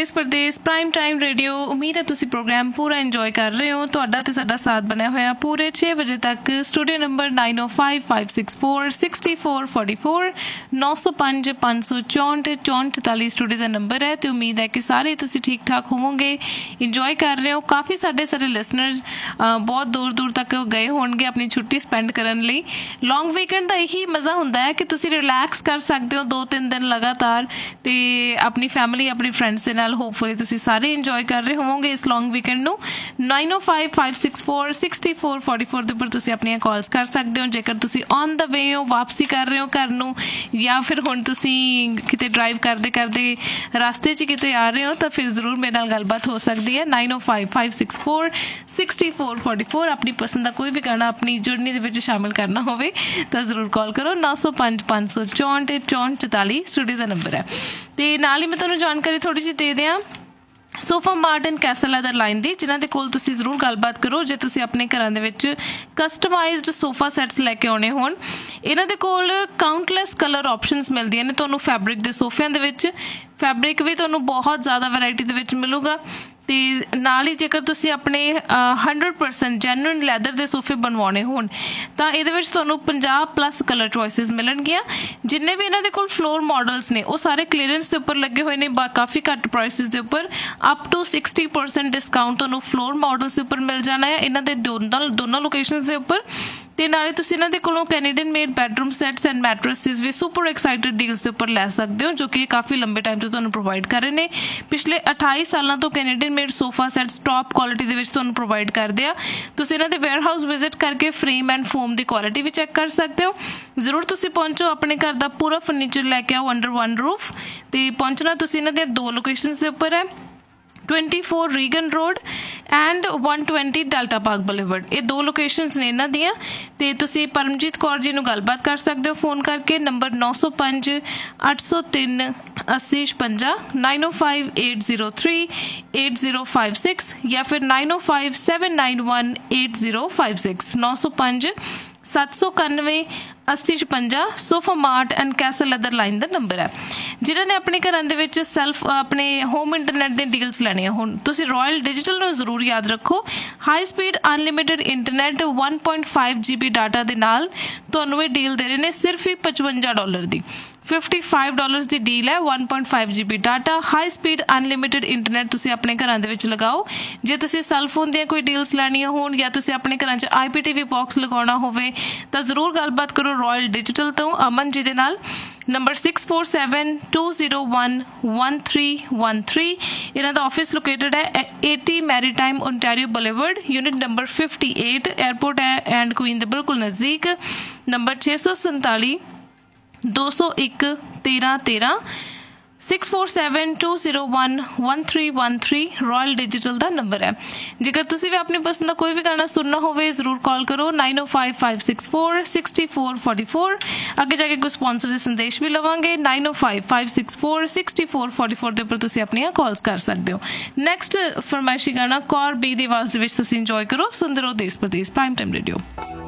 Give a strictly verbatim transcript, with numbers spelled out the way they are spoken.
देश परदेश prime time radio. उम्मीद है तुसी प्रोग्राम पूरा इंजॉय कर रहे हो। तुहाडा ते साडा साथ बनया होया पूरे छे बजे तक। स्टूडियो नंबर नाइन ओ five five six four sixty four forty four नौ सौ पाँच पाँच सौ चौंठ चौंठ चौताली स्टूडियो का नंबर है। तो उम्मीद है कि सारे तुसी ठीक ठाक होवोगे, इंजॉय कर रहे हो। काफ़ी साढ़े सारे लिसनर्स बहुत दूर दूर तक गए होणगे अपनी छुट्टी स्पेंड करने लई। लॉन्ग वीकेंड का यही मज़ा हुंदा है कि तुसी रिलैक्स कर सकते हो दो तीन दिन लगातार, ते अपनी फैमिली अपने फ्रेंड्स के नाल होपफुली तुसी सारे इंजॉय कर रहे होवोगे इस लॉन्ग वीकेंड नू। नाइन ओ five five six four sixty four forty four के उपर तुसी अपनी कॉल्स कर सकते हो जेकर तुसी ऑन द वे हो, वापसी कर रहे हो घर नू, या फिर हुण तुसी किते ड्राइव करते करते रास्ते च किते आ रहे हो तो फिर जरूर मेरे नाल गलबात हो सकती है। नाइन ओ five five six four sixty four forty four अपनी पसंद का कोई भी गाना अपनी जर्नी दे विच शामिल करना होवे तो जरूर कॉल करो। नौ सौ पाँच पाँच सौ चौंठ चौंठ चौताली स्टूडियो का नंबर है। तो नाल ही मैं तुहानूं जानकारी थोड़ी जी दे दियां sofa mart and castle leather line दी, जिन्हां दे कोल तुसीं जरूर गलबात करो जे तुसीं अपने घरां दे विच कस्टमाइज्ड सोफा सैट्स लैके आउणे होण। इन्हां दे कोल काउंटलैस कलर ऑप्शनस मिलदियां ने तुहानूं फैब्रिक दे सोफिਆਂ दे विच। फैब्रिक भी तुहानूं बहुत ज़्यादा वैरायटी दे विच मिलूगा। तो नाल ही जेकर तुसी अपने हंड्रड परसेंट जैनुइन लैदर के सोफे बनवाने होण तो ये तुहानूं पचास प्लस कलर चॉइसिस मिलणगियां। जिन्ने भी इन्हां दे कोल फ्लोर मॉडल्स ने वो सारे क्लीयरेंस के उपर लगे हुए ने, काफ़ी घट प्राइसिस के उपर up to sixty percent discount तुहानूं फ्लोर मॉडल्स के उपर मिल जाना है इन्हां दे दोनों दोनों लोकेशनस के उपर। ते नाले तुसीं इन्हां दे कोलों Canadian made bedroom SATS and mattresses भी सुपर एक्साइटेड डील्स के उपर लै सकते हो, जो कि काफ़ी लंबे टाइम तो तुहानूं प्रोवाइड कर रहे हैं। पिछले अठाई सालों तो Canadian made sofa SATS top quality दे विच तुहानूं प्रोवाइड करदे आ। तुसीं इन्हां दे वेयर हाउस विजिट करके फ्रेम एंड फोम की क्वालिटी भी चैक कर सकते हो। जरूर तुसीं पहुंचो, अपने घर का पूरा फर्नीचर लैके आओ अंडर वन रूफ। तो पहुंचना तुसीं इन्हां दियां दो लोकेशनस के उपर है, twenty four Regan road and one twenty delta park boulevard. ये दो लोकेशनस ने इन्हां दियां। ते तुसीं परमजीत कौर जी नूं गलबात कर सकते हो फोन करके। नंबर नौ सौ पाँच अठ सौ तीन अस्सी छपंजा नाइन ओ five eight zero three eight zero five six या फिर नाइन ओ five seven nine one eight zero five six. नौ सौ पाँच सत्त सौ इक्यानवे अस्सी छपंजा sofa mart and castle leather line का नंबर है। जिन्होंने अपने घरों दे विच सैल्फ अपने होम इंटरनेट के डील्स लैने हुण तुसीं रॉयल डिजिटल नूं जरूर याद रखो। High speed unlimited internet one point five G B data के नाल तुहानूं ये डील दे रहे हैं सिर्फ ही पचवंजा डॉलर की। फिफ्टी फाइव डॉलर्स की डील है, one point five G B data high speed unlimited internet तुसीं अपने घरों दे विच लगाओ। जे तुसीं सैलफोन दी कोई डील्स लैणियां होण या तुसीं अपने घरों च I P T V box लगाउणा होवे तो जरूर गलबात करो रॉयल डिजिटल तो अमन जी दे नाल। Number six four seven two zero one one three one three इन्हां दा ऑफिस लोकेटेड है eighty maritime Ontario boulevard, unit number fifty eight, airport है एंड क्वीन दे बिल्कुल नज़दीक। नंबर छे सौ संताली दो सौ एक तेरह तेरह six four seven two zero one one three one three royal digital का नंबर है। जेकर तुसी भी अपनी पसंद का कोई भी गाना सुनना होवे जरूर कॉल करो नाइन ओ five five six four sixty four forty four. अगे जाके कुछ स्पॉन्सर संदेश भी लवांगे। नाइन ओ five five six four sixty four forty four के उपर तुसी अपनी कॉल्स कर सकते हो। नैक्सट फरमाइशी गाना कौर बी दी आवाज़ दे विच तुसी इंजॉय करो। सुनदे रहो देश परदेश प्राइम टाइम रेडियो।